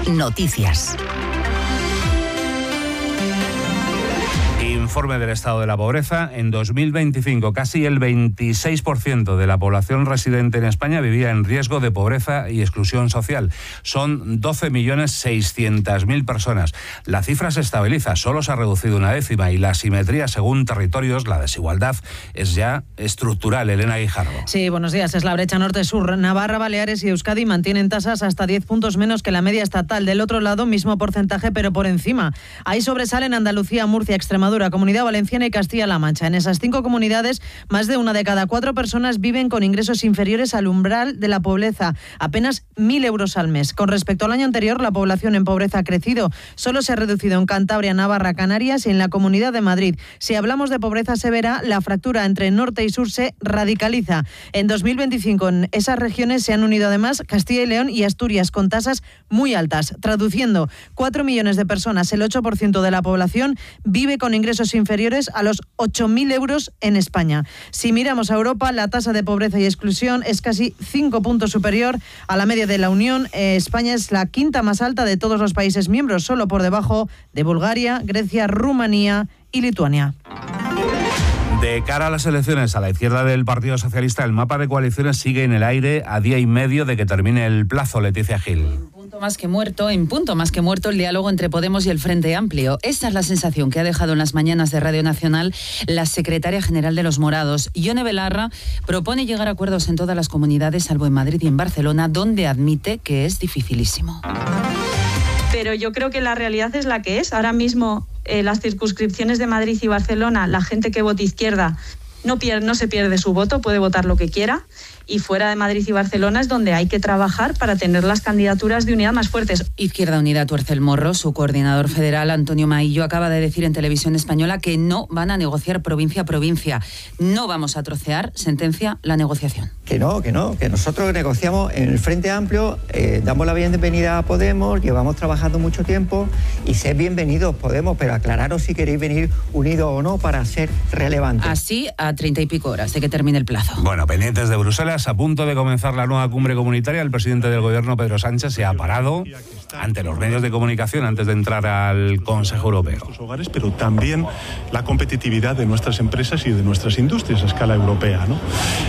Noticias. Informe del estado de la pobreza. En 2025, casi el 26% de la población residente en España vivía en riesgo de pobreza y exclusión social. Son 12.600.000 personas. La cifra se estabiliza, solo se ha reducido una décima y la asimetría según territorios, la desigualdad, es ya estructural. Elena Guijarro. Sí, buenos días. Es la brecha norte-sur. Navarra, Baleares y Euskadi mantienen tasas hasta 10 puntos menos que la media estatal. Del otro lado, mismo porcentaje, pero por encima. Ahí sobresalen Andalucía, Murcia, Extremadura, Comunidad Valenciana y Castilla-La Mancha. En esas 5 comunidades, más de 1 de cada 4 personas viven con ingresos inferiores al umbral de la pobreza, apenas 1.000 euros al mes. Con respecto al año anterior, la población en pobreza ha crecido. Solo se ha reducido en Cantabria, Navarra, Canarias y en la Comunidad de Madrid. Si hablamos de pobreza severa, la fractura entre norte y sur se radicaliza. En 2025, en esas regiones se han unido además Castilla y León y Asturias, con tasas muy altas. Traduciendo, 4 millones de personas, el 8% de la población, vive con ingresos inferiores a los 8.000 euros en España. Si miramos a Europa, la tasa de pobreza y exclusión es casi 5 puntos superior a la media de la Unión. España es la quinta más alta de todos los países miembros, solo por debajo de Bulgaria, Grecia, Rumanía y Lituania. De cara a las elecciones, a la izquierda del Partido Socialista, el mapa de coaliciones sigue en el aire a día y medio de que termine el plazo. Leticia Gil. En punto más que muerto el diálogo entre Podemos y el Frente Amplio. Esa es la sensación que ha dejado en las mañanas de Radio Nacional la secretaria general de los Morados. Ione Belarra propone llegar a acuerdos en todas las comunidades, salvo en Madrid y en Barcelona, donde admite que es dificilísimo. Pero yo creo que la realidad es la que es. Ahora mismo las circunscripciones de Madrid y Barcelona, la gente que vote izquierda no se pierde su voto, puede votar lo que quiera. Y fuera de Madrid y Barcelona es donde hay que trabajar para tener las candidaturas de unidad más fuertes. Izquierda Unida tuerce el morro. Su coordinador federal, Antonio Maillo, acaba de decir en Televisión Española que no van a negociar provincia a provincia. No vamos a trocear, sentencia la negociación. Que nosotros negociamos en el Frente Amplio, damos la bienvenida a Podemos, llevamos trabajando mucho tiempo y sed bienvenidos Podemos, pero aclararos si queréis venir unidos o no para ser relevantes. Así a 30 y pico horas de que termine el plazo. Bueno, pendientes de Bruselas. A punto de comenzar la nueva cumbre comunitaria, el presidente del gobierno, Pedro Sánchez, se ha parado ante los medios de comunicación antes de entrar al Consejo Europeo. Hogares, pero también la competitividad de nuestras empresas y de nuestras industrias a escala europea, ¿no?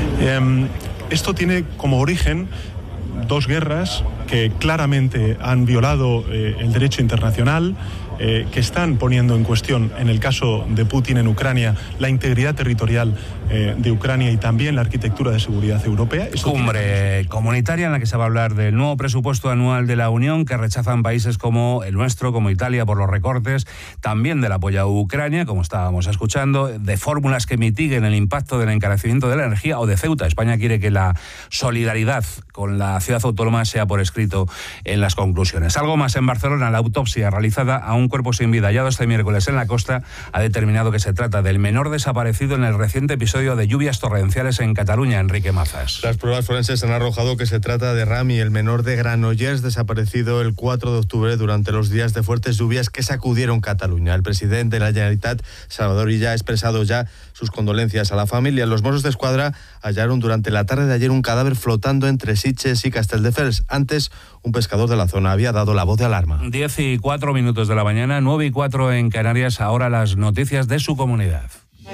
Esto tiene como origen 2 guerras que claramente han violado el derecho internacional, que están poniendo en cuestión, en el caso de Putin en Ucrania, la integridad territorial de Ucrania y también la arquitectura de seguridad europea. Cumbre comunitaria en la que se va a hablar del nuevo presupuesto anual de la Unión, que rechazan países como el nuestro, como Italia, por los recortes, también del apoyo a Ucrania, como estábamos escuchando, de fórmulas que mitiguen el impacto del encarecimiento de la energía, o de Ceuta. España quiere que la solidaridad con la ciudad autónoma sea por escrito en las conclusiones. Algo más en Barcelona, la autopsia realizada a un cuerpo sin vida hallado este miércoles en la costa ha determinado que se trata del menor desaparecido en el reciente episodio de lluvias torrenciales en Cataluña. Enrique Mazas. Las pruebas forenses han arrojado que se trata de Rami, el menor de Granollers, desaparecido el 4 de octubre durante los días de fuertes lluvias que sacudieron Cataluña. El presidente de la Generalitat, Salvador Illa, ha expresado ya sus condolencias a la familia. Los Mossos d'Esquadra hallaron durante la tarde de ayer un cadáver flotando entre Sitges y Castelldefels. Antes, un pescador de la zona había dado la voz de alarma. 10:04 de la mañana, 9:04 en Canarias. Ahora las noticias de su comunidad.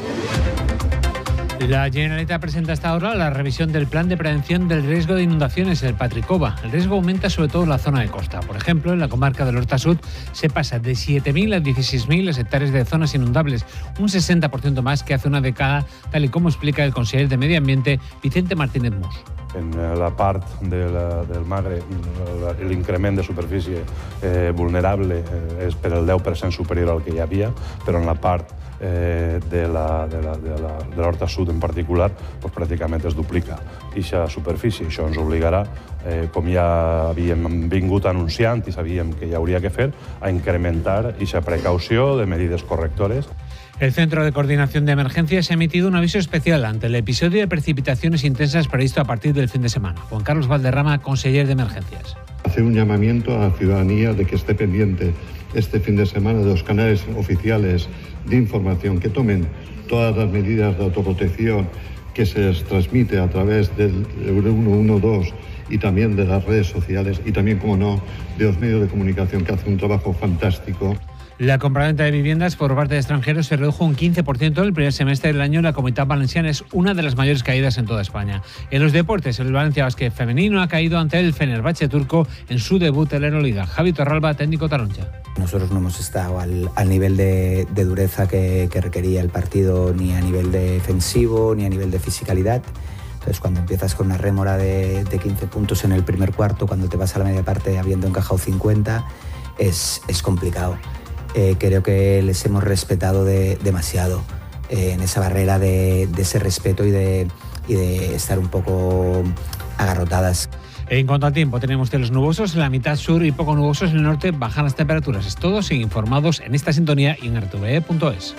La Generalitat presenta hasta ahora la revisión del plan de prevención del riesgo de inundaciones, el Patricova. El riesgo aumenta sobre todo en la zona de costa. Por ejemplo, en la comarca del Horta Sud se pasa de 7.000 a 16.000 hectáreas de zonas inundables, un 60% más que hace una década, tal y como explica el conseller de Medio Ambiente, Vicente Martínez Mus. En la part del Magre, l'increment de superfície vulnerable és per el 10% superior al que hi havia, però en la part de l'Horta Sud en particular, doncs pràcticament es duplica aquesta superfície. Això ens obligarà, com ja havíem vingut anunciant i sabíem que hi hauria que fer, a incrementar aquesta precaució de medidas correctores. El Centro de Coordinación de Emergencias ha emitido un aviso especial ante el episodio de precipitaciones intensas previsto a partir del fin de semana. Juan Carlos Valderrama, conseller de Emergencias. Hacer un llamamiento a la ciudadanía de que esté pendiente este fin de semana de los canales oficiales de información, que tomen todas las medidas de autoprotección que se les transmite a través del 112 y también de las redes sociales y también, como no, de los medios de comunicación que hacen un trabajo fantástico. La compraventa de viviendas por parte de extranjeros se redujo un 15% en el primer semestre del año en la Comunidad Valenciana. Es una de las mayores caídas en toda España. En los deportes, el Valencia Basket femenino ha caído ante el Fenerbahce turco en su debut en la Euroliga. Javi Torralba, técnico taronja. Nosotros no hemos estado al nivel de dureza que requería el partido, ni a nivel defensivo, ni a nivel de fisicalidad. Entonces, cuando empiezas con una rémora de 15 puntos en el primer cuarto, cuando te vas a la media parte habiendo encajado 50, es complicado. Creo que les hemos respetado demasiado en esa barrera de ese respeto y de estar un poco agarrotadas. En cuanto al tiempo, tenemos cielos nubosos en la mitad sur y poco nubosos en el norte. Bajan las temperaturas. Es todo. Siguen informados en esta sintonía y en rtve.es.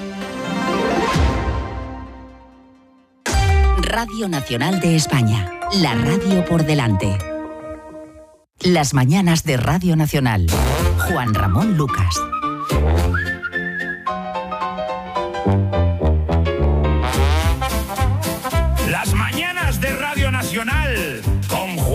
Radio Nacional de España. La radio por delante. Las mañanas de Radio Nacional. Juan Ramón Lucas. Las mañanas de Radio Nacional con